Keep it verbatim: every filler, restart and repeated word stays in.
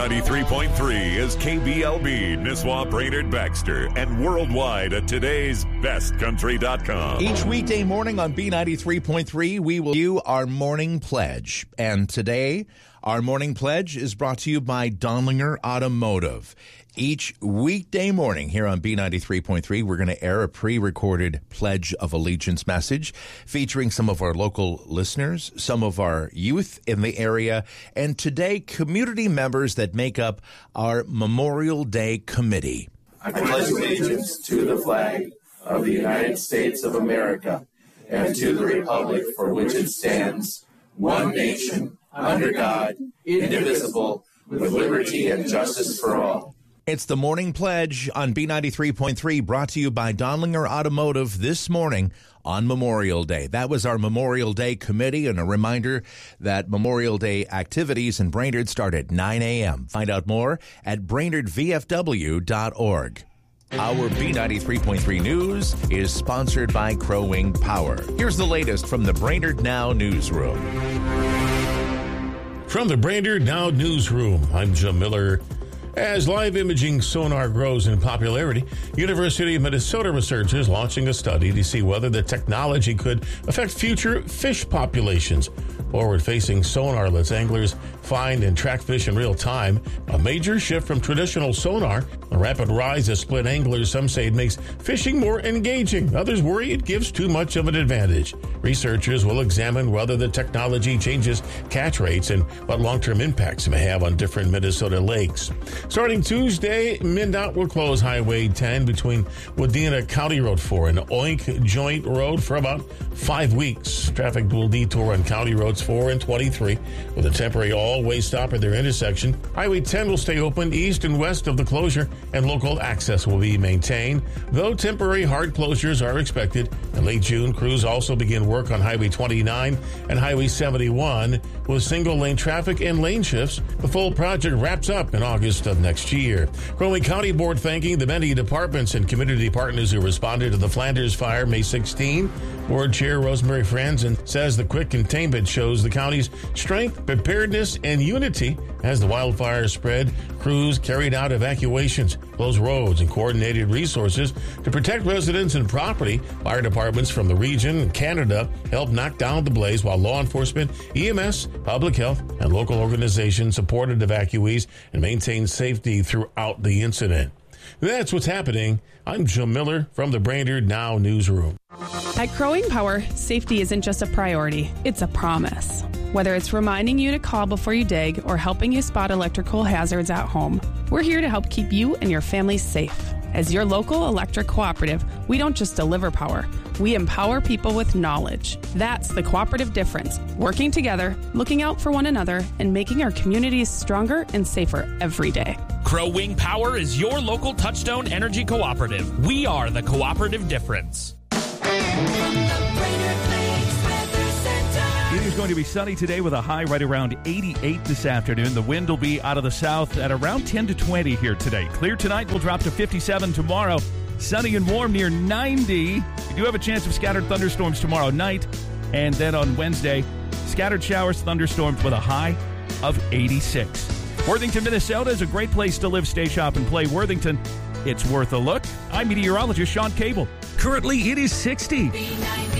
ninety-three point three is K B L B, Nisswa, Brainerd, Baxter, and worldwide at today's best country dot com. Each weekday morning on B ninety-three point three, we will do our morning pledge. And today, our morning pledge is brought to you by Dondlinger Automotive. Each weekday morning here on B ninety-three point three, we're going to air a pre-recorded Pledge of Allegiance message featuring some of our local listeners, some of our youth in the area, and today, community members that make up our Memorial Day Committee. I pledge allegiance to the flag of the United States of America and to the republic for which it stands, one nation, under God, indivisible, with liberty and justice for all. It's the Morning Pledge on B ninety-three point three, brought to you by Dondlinger Automotive this morning on Memorial Day. That was our Memorial Day Committee, and a reminder that Memorial Day activities in Brainerd start at nine a.m. Find out more at brainerd v f w dot org. Our B ninety-three point three News is sponsored by Crow Wing Power. Here's the latest from the Brainerd Now Newsroom. From the Brainerd Now Newsroom, I'm Jim Miller. As live imaging sonar grows in popularity, University of Minnesota researchers launching a study to see whether the technology could affect future fish populations. Forward-facing sonar lets anglers find and track fish in real time, a major shift from traditional sonar. A rapid rise of split anglers, some say it makes fishing more engaging. Others worry it gives too much of an advantage. Researchers will examine whether the technology changes catch rates and what long-term impacts it may have on different Minnesota lakes. Starting Tuesday, MnDOT will close Highway ten between Wadena County Road four and Oink Joint Road for about five weeks. Traffic will detour on County Roads four and twenty-three with a temporary all-way stop at their intersection. Highway ten will stay open east and west of the closure, and local access will be maintained, though temporary hard closures are expected. In late June, crews also begin work on Highway twenty-nine and Highway seventy-one with single-lane traffic and lane shifts. The full project wraps up in August of next year. Crow Wing County Board thanking the many departments and community partners who responded to the Flanders Fire May sixteenth. Board Chair Rosemary Franzen says the quick containment shows the county's strength, preparedness, and unity. As the wildfire spread, crews carried out evacuations, closed roads, and coordinated resources to protect residents and property. Fire departments from the region and Canada helped knock down the blaze, while law enforcement, E M S, public health, and local organizations supported evacuees and maintained safety throughout the incident. That's what's happening. I'm Jim Miller from the Brainerd Now Newsroom. At Crow Wing Power, safety isn't just a priority, it's a promise. Whether it's reminding you to call before you dig or helping you spot electrical hazards at home, we're here to help keep you and your family safe. As your local electric cooperative, we don't just deliver power, we empower people with knowledge. That's the cooperative difference, working together, looking out for one another, and making our communities stronger and safer every day. Crow Wing Power is your local Touchstone Energy Cooperative. We are the cooperative difference. It is going to be sunny today with a high right around eighty-eight this afternoon. The wind will be out of the south at around ten to twenty here today. Clear tonight, will drop to fifty-seven tomorrow. Sunny and warm near ninety. You do have a chance of scattered thunderstorms tomorrow night. And then on Wednesday, scattered showers, thunderstorms with a high of eighty-six. Worthington, Minnesota is a great place to live, stay, shop, and play. Worthington, it's worth a look. I'm meteorologist Sean Cable. Currently, it is sixty.